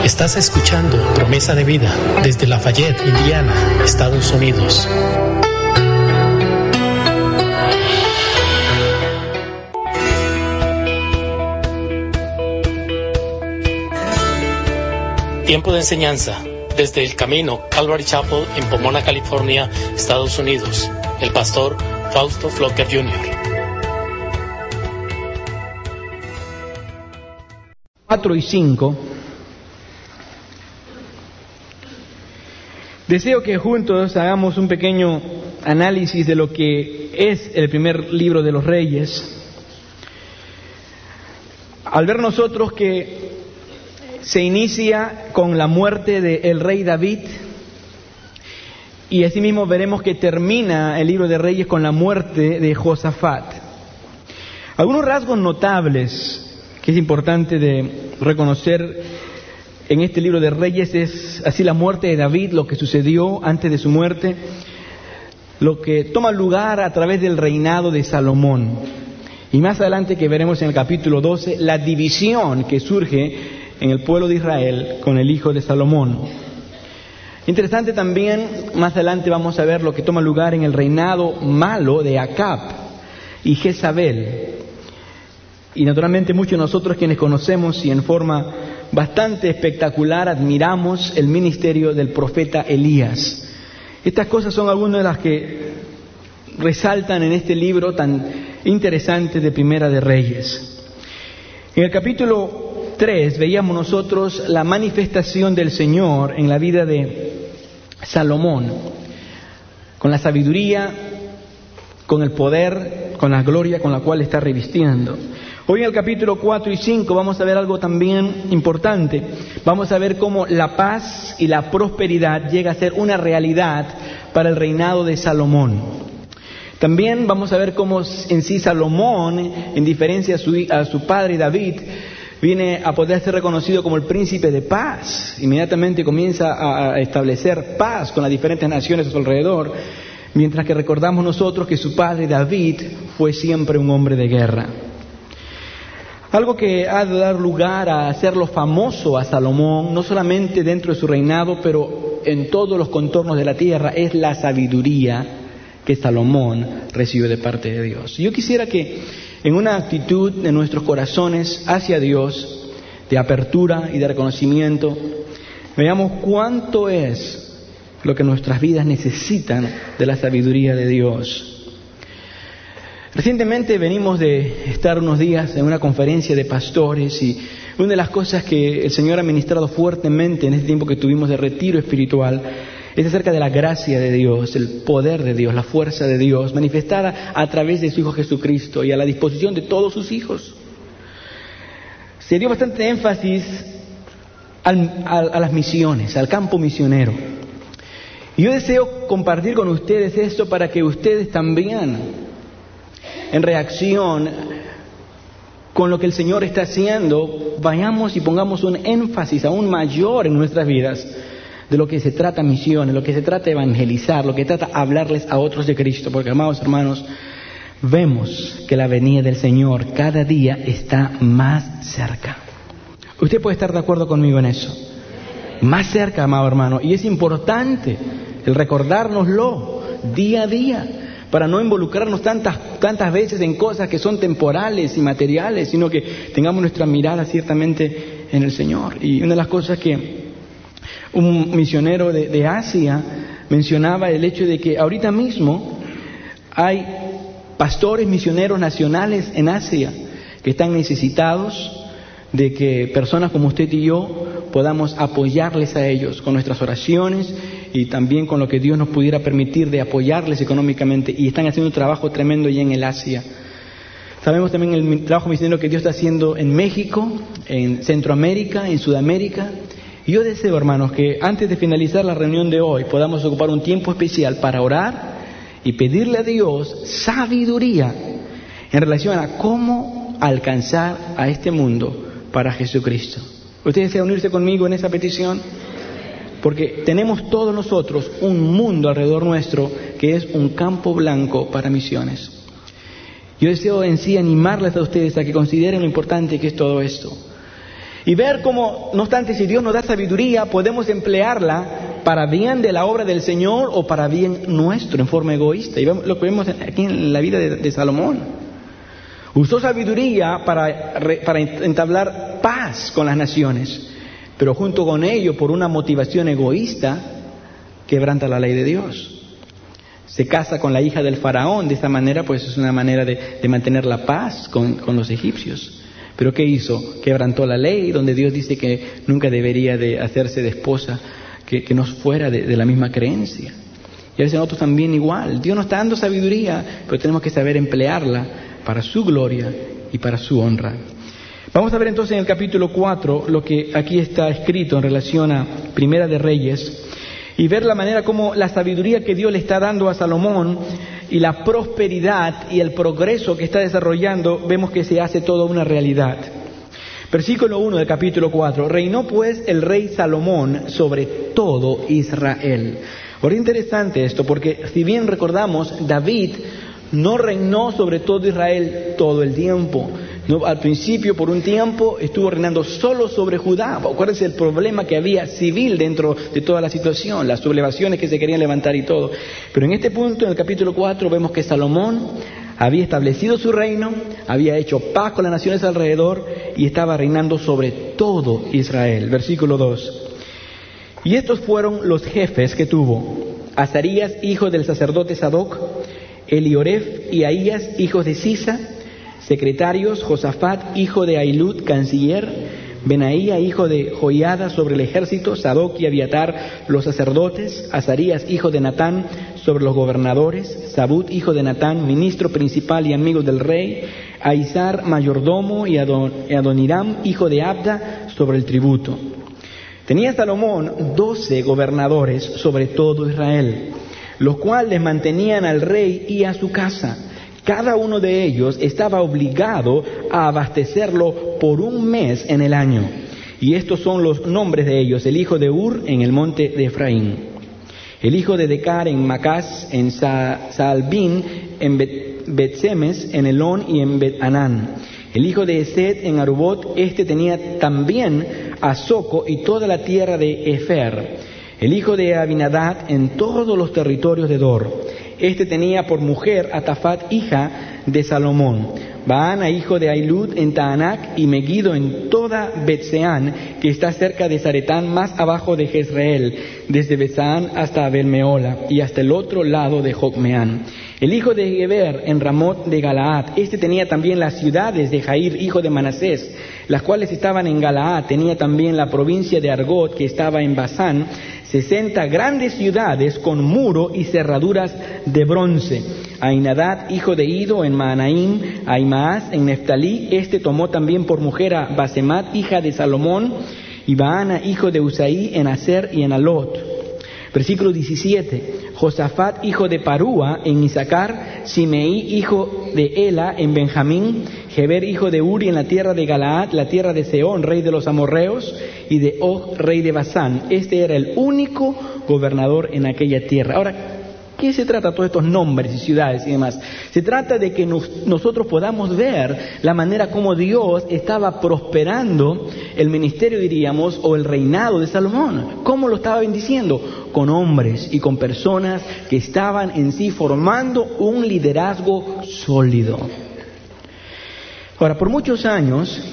Estás escuchando Promesa de Vida desde Lafayette, Indiana, Estados Unidos. Tiempo de enseñanza desde El Camino, Calvary Chapel en Pomona, California, Estados Unidos. El pastor Fausto Flocker Jr. 4 y 5. Deseo que juntos hagamos un pequeño análisis de lo que es el primer libro de los Reyes. Al ver nosotros que se inicia con la muerte del rey David, y asimismo veremos que termina el libro de Reyes con la muerte de Josafat. Algunos rasgos notables que es importante de reconocer en este libro de Reyes es así la muerte de David, lo que sucedió antes de su muerte, lo que toma lugar a través del reinado de Salomón. Y más adelante que veremos en el capítulo 12, la división que surge en el pueblo de Israel con el hijo de Salomón. Interesante también, más adelante vamos a ver lo que toma lugar en el reinado malo de Acab y Jezabel. Y naturalmente muchos de nosotros quienes conocemos y en forma bastante espectacular admiramos el ministerio del profeta Elías. Estas cosas son algunas de las que resaltan en este libro tan interesante de Primera de Reyes. En el capítulo 3 veíamos nosotros la manifestación del Señor en la vida de Salomón, con la sabiduría, con el poder, con la gloria con la cual está revistiendo. Hoy en el capítulo 4 y 5 vamos a ver algo también importante. Vamos a ver cómo la paz y la prosperidad llega a ser una realidad para el reinado de Salomón. También vamos a ver cómo en sí Salomón, en diferencia a su padre David, viene a poder ser reconocido como el príncipe de paz. Inmediatamente comienza a establecer paz con las diferentes naciones a su alrededor, mientras que recordamos nosotros que su padre David fue siempre un hombre de guerra. Algo que ha de dar lugar a hacerlo famoso a Salomón, no solamente dentro de su reinado, pero en todos los contornos de la tierra, es la sabiduría que Salomón recibió de parte de Dios. Yo quisiera que en una actitud de nuestros corazones hacia Dios, de apertura y de reconocimiento, veamos cuánto es lo que nuestras vidas necesitan de la sabiduría de Dios. Recientemente venimos de estar unos días en una conferencia de pastores y una de las cosas que el Señor ha ministrado fuertemente en este tiempo que tuvimos de retiro espiritual es acerca de la gracia de Dios, el poder de Dios, la fuerza de Dios, manifestada a través de su Hijo Jesucristo y a la disposición de todos sus hijos. Se dio bastante énfasis a las misiones, al campo misionero. Y yo deseo compartir con ustedes esto para que ustedes también, en reacción con lo que el Señor está haciendo, vayamos y pongamos un énfasis aún mayor en nuestras vidas de lo que se trata misiones, lo que se trata evangelizar, lo que trata hablarles a otros de Cristo, porque amados hermanos, vemos que la venida del Señor cada día está más cerca. Usted puede estar de acuerdo conmigo en eso. Más cerca, amado hermano, y es importante el recordárnoslo día a día, para no involucrarnos tantas veces en cosas que son temporales y materiales, sino que tengamos nuestra mirada ciertamente en el Señor. Y una de las cosas que un misionero de Asia mencionaba, el hecho de que ahorita mismo hay pastores misioneros nacionales en Asia que están necesitados de que personas como usted y yo podamos apoyarles a ellos con nuestras oraciones y también con lo que Dios nos pudiera permitir de apoyarles económicamente, y están haciendo un trabajo tremendo allí en el Asia. Sabemos también el trabajo misionero que Dios está haciendo en México, en Centroamérica, en Sudamérica. Y yo deseo, hermanos, que antes de finalizar la reunión de hoy podamos ocupar un tiempo especial para orar y pedirle a Dios sabiduría en relación a cómo alcanzar a este mundo para Jesucristo. ¿Usted desea unirse conmigo en esa petición? Porque tenemos todos nosotros un mundo alrededor nuestro que es un campo blanco para misiones. Yo deseo en sí animarles a ustedes a que consideren lo importante que es todo esto. Y ver cómo, no obstante, si Dios nos da sabiduría, podemos emplearla para bien de la obra del Señor o para bien nuestro, en forma egoísta. Y vemos lo que vemos aquí en la vida de Salomón. Usó sabiduría para entablar paz con las naciones, pero junto con ello, por una motivación egoísta, quebranta la ley de Dios. Se casa con la hija del faraón. De esta manera, pues es una manera de mantener la paz con los egipcios. Pero ¿qué hizo? Quebrantó la ley, donde Dios dice que nunca debería de hacerse de esposa que no fuera de la misma creencia. Y a veces nosotros también igual. Dios nos está dando sabiduría, pero tenemos que saber emplearla para su gloria y para su honra. Vamos a ver entonces en el capítulo 4 lo que aquí está escrito en relación a Primera de Reyes, y ver la manera como la sabiduría que Dios le está dando a Salomón y la prosperidad y el progreso que está desarrollando, vemos que se hace toda una realidad. Versículo 1 del capítulo 4. Reinó pues el rey Salomón sobre todo Israel. Ahora, interesante esto, porque si bien recordamos, David no reinó sobre todo Israel todo el tiempo. No, al principio, por un tiempo, estuvo reinando solo sobre Judá. Acuérdense el problema que había civil dentro de toda la situación, las sublevaciones que se querían levantar y todo. Pero en este punto, en el capítulo 4, vemos que Salomón había establecido su reino, había hecho paz con las naciones alrededor y estaba reinando sobre todo Israel. Versículo 2. Y estos fueron los jefes que tuvo: Azarías, hijo del sacerdote Sadoc; Elioref y Ahías, hijos de Sisa; secretarios: Josafat, hijo de Ahilud, canciller; Benaía, hijo de Joiada, sobre el ejército; Sadoc y Abiatar, los sacerdotes; Azarías, hijo de Natán, sobre los gobernadores; Zabud, hijo de Natán, ministro principal y amigo del rey; Aizar, mayordomo, y Adoniram, hijo de Abda, sobre el tributo. Tenía Salomón 12 gobernadores sobre todo Israel, los cuales mantenían al rey y a su casa. Cada uno de ellos estaba obligado a abastecerlo por un mes en el año. Y estos son los nombres de ellos: el hijo de Ur en el monte de Efraín; el hijo de Decar en Macás, en Saalbín, en Bet-Semes, en Elón y en Bet-Anán; el hijo de Esed en Arubot. Este tenía también a Soco y toda la tierra de Efer; el hijo de Abinadad en todos los territorios de Dor. Este tenía por mujer a Tafat, hija de Salomón; Baana, hijo de Ahilud, en Taanac; y Megiddo en toda Betseán, que está cerca de Zaretán, más abajo de Jezreel, desde Besán hasta Abel-Meola, y hasta el otro lado de Jocmeán. El hijo de Geber en Ramot de Galaad. Este tenía también las ciudades de Jair, hijo de Manasés, las cuales estaban en Galaad. Tenía también la provincia de Argot, que estaba en Basán, 60 grandes ciudades con muro y cerraduras de bronce. Ainadad, hijo de Ido, en Maanaim; Aimaas en Neftalí. Este tomó también por mujer a Basemat, hija de Salomón; y Baana, hijo de Usaí, en Aser y en Alot. Versículo 17. Josafat, hijo de Parúa, en Isaacar; Simeí, hijo de Ela, en Benjamín; Geber, hijo de Uri, en la tierra de Galaad, la tierra de Seón, rey de los amorreos, y de Og, rey de Basán. Este era el único gobernador en aquella tierra. Ahora, ¿qué se trata de todos estos nombres y ciudades y demás? Se trata de que nosotros podamos ver la manera como Dios estaba prosperando el ministerio, diríamos, o el reinado de Salomón. ¿Cómo lo estaba bendiciendo? Con hombres y con personas que estaban en sí formando un liderazgo sólido. Ahora, por muchos años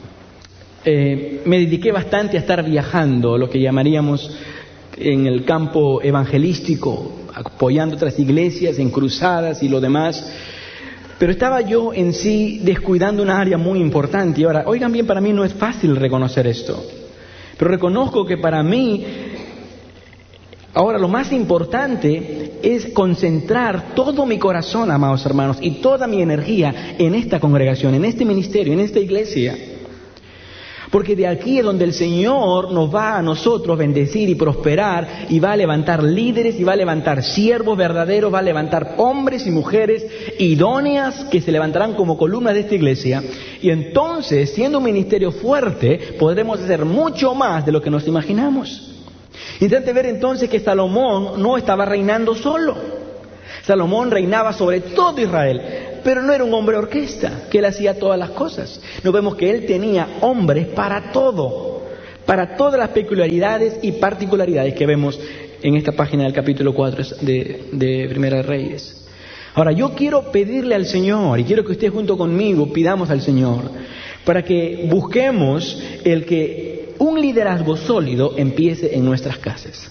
me dediqué bastante a estar viajando, lo que llamaríamos en el campo evangelístico, apoyando otras iglesias en cruzadas y lo demás. Pero estaba yo en sí descuidando una área muy importante. Y ahora, oigan bien, para mí no es fácil reconocer esto, pero reconozco que para mí ahora lo más importante es concentrar todo mi corazón, amados hermanos, y toda mi energía en esta congregación, en este ministerio, en esta iglesia. Porque de aquí es donde el Señor nos va a nosotros bendecir y prosperar, y va a levantar líderes, y va a levantar siervos verdaderos, va a levantar hombres y mujeres idóneas que se levantarán como columnas de esta iglesia. Y entonces, siendo un ministerio fuerte, podremos hacer mucho más de lo que nos imaginamos. Intente ver entonces que Salomón no estaba reinando solo. Salomón reinaba sobre todo Israel. pero no era un hombre orquesta, que él hacía todas las cosas. Nos vemos que él tenía hombres para todo, para todas las peculiaridades y particularidades que vemos en esta página del capítulo 4 de Primera de Reyes. Ahora, yo quiero pedirle al Señor, y quiero que usted junto conmigo pidamos al Señor, para que busquemos el que un liderazgo sólido empiece en nuestras casas.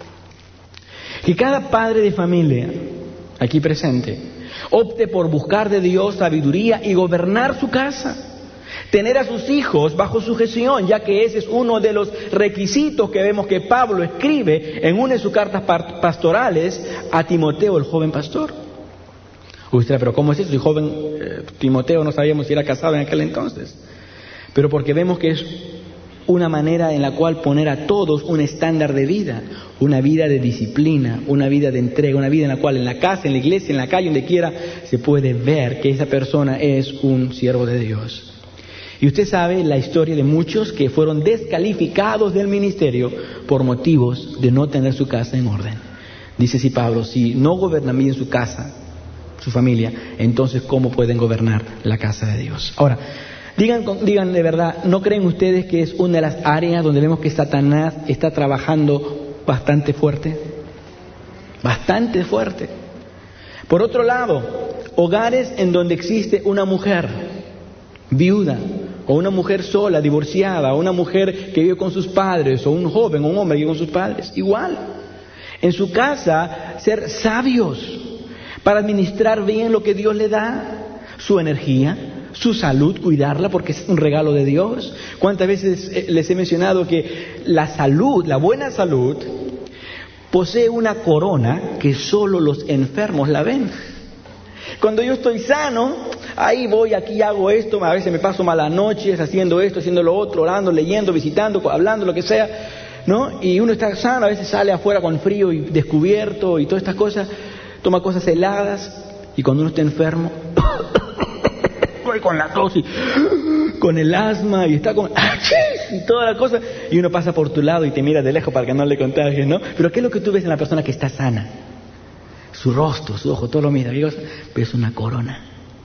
Que cada padre de familia aquí presente opte por buscar de Dios sabiduría y gobernar su casa. Tener a sus hijos bajo sujeción, ya que ese es uno de los requisitos que vemos que Pablo escribe en una de sus cartas pastorales a Timoteo, el joven pastor. Usted, pero ¿cómo es eso? Si joven Timoteo no sabíamos si era casado en aquel entonces. Pero porque vemos que es una manera en la cual poner a todos un estándar de vida, una vida de disciplina, una vida de entrega, una vida en la cual en la casa, en la iglesia, en la calle, donde quiera, se puede ver que esa persona es un siervo de Dios. Y usted sabe la historia de muchos que fueron descalificados del ministerio por motivos de no tener su casa en orden. Dice así Pablo, si no gobiernan bien su casa, su familia, entonces ¿cómo pueden gobernar la casa de Dios? Ahora, digan de verdad, ¿no creen ustedes que es una de las áreas donde vemos que Satanás está trabajando bastante fuerte? Bastante fuerte. Por otro lado, hogares en donde existe una mujer viuda, o una mujer sola, divorciada, o una mujer que vive con sus padres, o un joven, o un hombre que vive con sus padres, igual. En su casa, ser sabios para administrar bien lo que Dios le da, su energía, su salud, cuidarla porque es un regalo de Dios. ¿Cuántas veces les he mencionado que la salud, la buena salud, posee una corona que solo los enfermos la ven? Cuando yo estoy sano, ahí voy, aquí hago esto, a veces me paso malas noches haciendo esto, haciendo lo otro, orando, leyendo, visitando, hablando, lo que sea, ¿no? Y uno está sano, a veces sale afuera con frío y descubierto y todas estas cosas, toma cosas heladas, y cuando uno está enfermo, voy con la tos y con el asma y está con y toda la cosa, y uno pasa por tu lado y te mira de lejos para que no le contagies, ¿no? Pero ¿qué es lo que tú ves en la persona que está sana? Su rostro, su ojo, todo lo mira, pero es una corona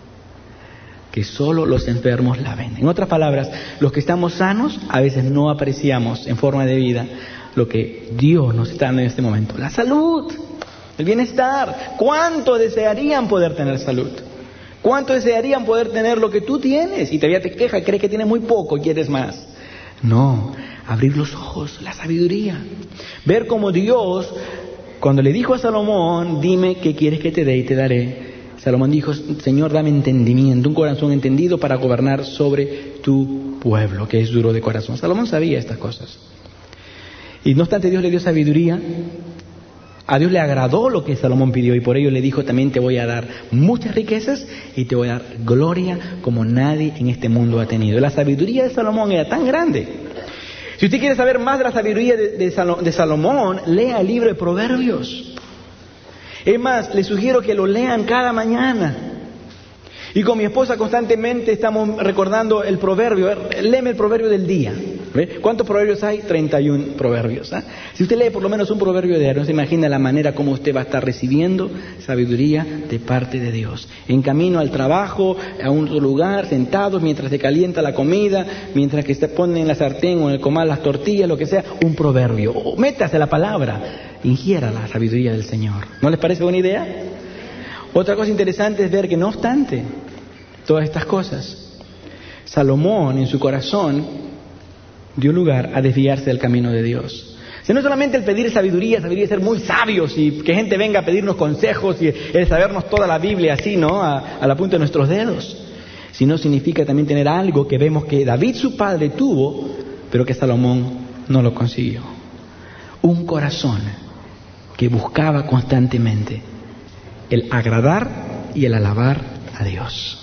que solo los enfermos la ven. En otras palabras, los que estamos sanos a veces no apreciamos en forma de vida lo que Dios nos está dando en este momento. La salud, el bienestar. ¿Cuánto desearían poder tener salud? ¿Cuánto desearían poder tener lo que tú tienes? Y todavía te quejas, crees que tienes muy poco y quieres más. No, abrir los ojos, la sabiduría. Ver cómo Dios, cuando le dijo a Salomón, dime qué quieres que te dé y te daré. Salomón dijo, Señor, dame entendimiento, un corazón entendido para gobernar sobre tu pueblo, que es duro de corazón. Salomón sabía estas cosas. Y no obstante, Dios le dio sabiduría. A Dios le agradó lo que Salomón pidió y por ello le dijo, también te voy a dar muchas riquezas y te voy a dar gloria como nadie en este mundo ha tenido. La sabiduría de Salomón era tan grande. Si usted quiere saber más de la sabiduría de Salomón, lea el libro de Proverbios. Es más, les sugiero que lo lean cada mañana. Y con mi esposa constantemente estamos recordando el proverbio. Léeme el proverbio del día. ¿Ve? ¿Cuántos proverbios hay? 31 proverbios. ¿Eh? Si usted lee por lo menos un proverbio diario, no se imagina la manera como usted va a estar recibiendo sabiduría de parte de Dios. En camino al trabajo, a un lugar, sentados, mientras se calienta la comida, mientras que se pone en la sartén o en el comal las tortillas, lo que sea, un proverbio. Métase la palabra, ingiera la sabiduría del Señor. ¿No les parece buena idea? Otra cosa interesante es ver que no obstante todas estas cosas, Salomón en su corazón dio lugar a desviarse del camino de Dios. O sea, no solamente el pedir sabiduría es ser muy sabios y que gente venga a pedirnos consejos y el sabernos toda la Biblia así, ¿no? A la punta de nuestros dedos. Sino significa también tener algo que vemos que David su padre tuvo, pero que Salomón no lo consiguió. Un corazón que buscaba constantemente el agradar y el alabar a Dios.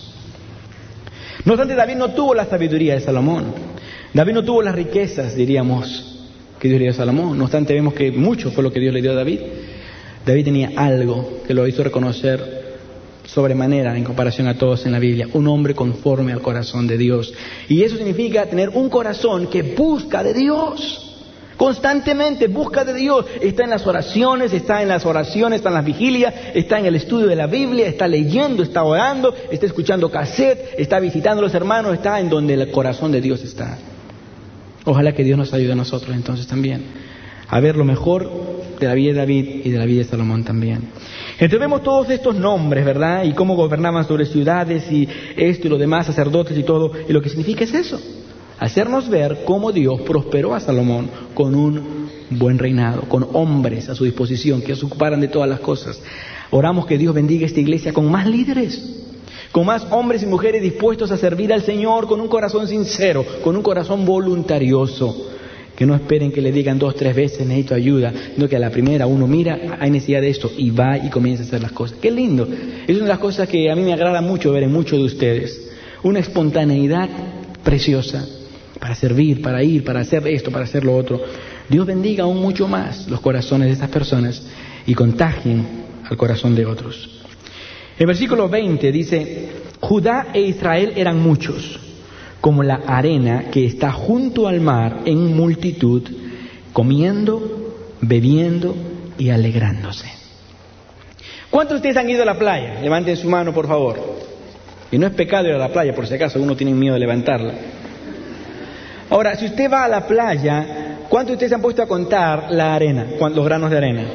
No obstante, David no tuvo la sabiduría de Salomón. David no tuvo las riquezas, diríamos, que Dios le dio a Salomón. No obstante, vemos que mucho fue lo que Dios le dio a David. David tenía algo que lo hizo reconocer sobremanera en comparación a todos en la Biblia. Un hombre conforme al corazón de Dios. Y eso significa tener un corazón que busca de Dios. Constantemente busca de Dios. Está en las oraciones, está en las vigilias, está en el estudio de la Biblia, está leyendo, está orando, está escuchando cassette, está visitando a los hermanos, está en donde el corazón de Dios está. Ojalá que Dios nos ayude a nosotros entonces también a ver lo mejor de la vida de David y de la vida de Salomón también. Entonces vemos todos estos nombres, ¿verdad? Y cómo gobernaban sobre ciudades y esto y lo demás, sacerdotes y todo. Y lo que significa es eso. Hacernos ver cómo Dios prosperó a Salomón con un buen reinado, con hombres a su disposición que se ocuparan de todas las cosas. Oramos que Dios bendiga esta iglesia con más líderes, con más hombres y mujeres dispuestos a servir al Señor con un corazón sincero, con un corazón voluntarioso. Que no esperen que le digan 2, 3 veces necesito ayuda, sino que a la primera uno mira, hay necesidad de esto y va y comienza a hacer las cosas. ¡Qué lindo! Es una de las cosas que a mí me agrada mucho ver en muchos de ustedes. Una espontaneidad preciosa. Para servir, para ir, para hacer esto, para hacer lo otro. Dios bendiga aún mucho más los corazones de estas personas y contagien al corazón de otros. El versículo 20 dice: Judá e Israel eran muchos, como la arena que está junto al mar en multitud, comiendo, bebiendo y alegrándose. ¿Cuántos de ustedes han ido a la playa? Levanten su mano, por favor. Y no es pecado ir a la playa, por si acaso uno tiene miedo de levantarla. Ahora, si usted va a la playa, ¿cuántos de ustedes se han puesto a contar la arena, los granos de arena?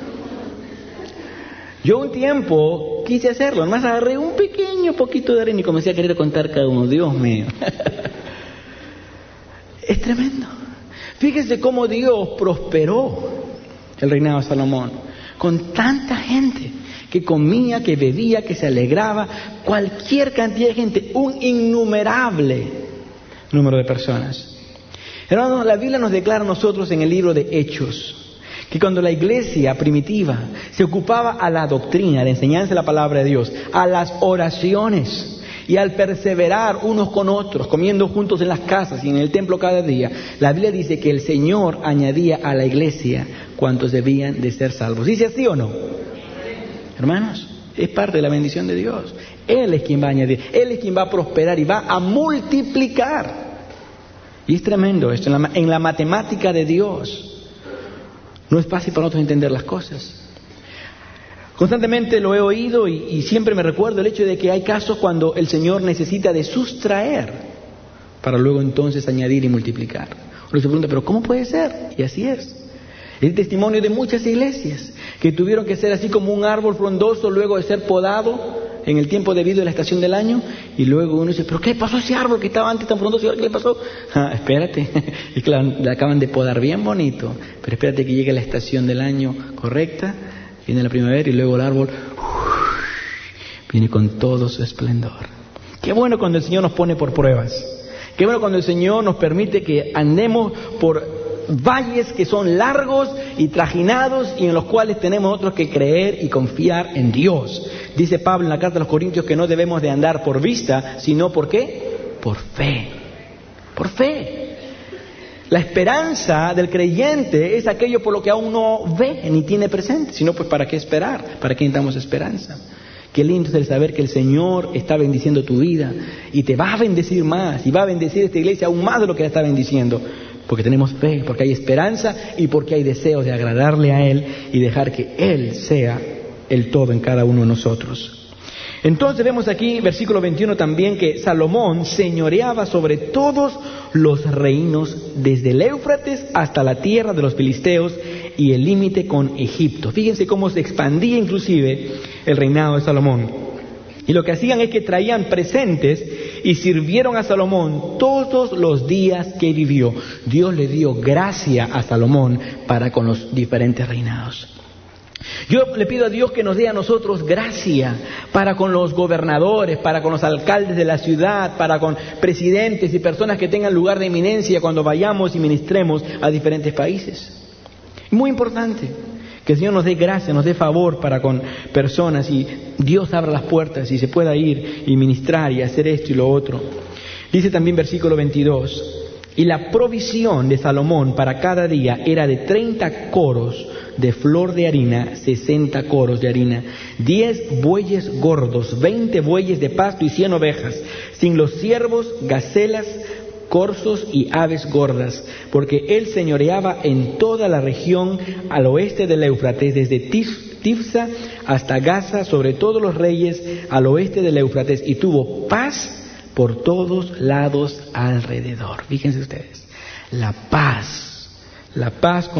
Yo un tiempo quise hacerlo, nomás agarré un pequeño poquito de arena y comencé a querer contar cada uno. Dios mío. Es tremendo. Fíjese cómo Dios prosperó el reinado de Salomón, con tanta gente que comía, que bebía, que se alegraba, cualquier cantidad de gente, un innumerable número de personas. Hermanos, la Biblia nos declara a nosotros en el libro de Hechos que cuando la iglesia primitiva se ocupaba a la doctrina, a la enseñanza de la palabra de Dios, a las oraciones y al perseverar unos con otros, comiendo juntos en las casas y en el templo cada día, la Biblia dice que el Señor añadía a la iglesia cuantos debían de ser salvos. ¿Dice así o no? Hermanos, es parte de la bendición de Dios. Él es quien va a añadir, Él es quien va a prosperar y va a multiplicar. Y es tremendo esto, en la matemática de Dios. No es fácil para nosotros entender las cosas. Constantemente lo he oído y siempre me recuerdo el hecho de que hay casos cuando el Señor necesita de sustraer para luego entonces añadir y multiplicar. Uno se pregunta, ¿pero cómo puede ser? Y así es. Es el testimonio de muchas iglesias que tuvieron que ser así como un árbol frondoso luego de ser podado en el tiempo debido de la estación del año, y luego uno dice, ¿pero qué pasó a ese árbol que estaba antes tan frondoso y ahora qué le pasó? Espérate, y claro, le acaban de podar bien bonito, pero espérate que llegue la estación del año correcta, viene la primavera y luego el árbol viene con todo su esplendor. Qué bueno cuando el Señor nos pone por pruebas, qué bueno cuando el Señor nos permite que andemos por valles que son largos y trajinados y en los cuales tenemos nosotros que creer y confiar en Dios. Dice Pablo en la carta a los Corintios que no debemos de andar por vista, sino ¿por qué? Por fe. Por fe. La esperanza del creyente es aquello por lo que aún no ve ni tiene presente, sino pues ¿para qué esperar? ¿Para qué necesitamos esperanza? Qué lindo es el saber que el Señor está bendiciendo tu vida y te va a bendecir más y va a bendecir esta iglesia aún más de lo que la está bendiciendo. Porque tenemos fe, porque hay esperanza y porque hay deseos de agradarle a Él y dejar que Él sea el todo en cada uno de nosotros. Entonces vemos aquí, versículo 21 también, que Salomón señoreaba sobre todos los reinos, desde el Éufrates hasta la tierra de los filisteos y el límite con Egipto. Fíjense cómo se expandía inclusive el reinado de Salomón. Y lo que hacían es que traían presentes y sirvieron a Salomón todos los días que vivió. Dios le dio gracia a Salomón para con los diferentes reinados. Yo le pido a Dios que nos dé a nosotros gracia para con los gobernadores, para con los alcaldes de la ciudad, para con presidentes y personas que tengan lugar de eminencia cuando vayamos y ministremos a diferentes países. Muy importante que el Señor nos dé gracia, nos dé favor para con personas y Dios abra las puertas y se pueda ir y ministrar y hacer esto y lo otro. Dice también versículo 22, y la provisión de Salomón para cada día era de 30 coros de flor de harina, 60 coros de harina, 10 bueyes gordos, 20 bueyes de pasto y 100 ovejas, sin los ciervos, gacelas, corzos y aves gordas, porque él señoreaba en toda la región al oeste del Éufrates, desde Tifsa hasta Gaza, sobre todos los reyes al oeste del Éufrates, y tuvo paz por todos lados alrededor. Fíjense ustedes, la paz